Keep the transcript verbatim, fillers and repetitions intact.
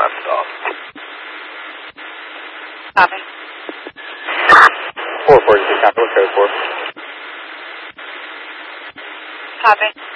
dropped off. Copy. four forty-six, copy. What's code for? Copy.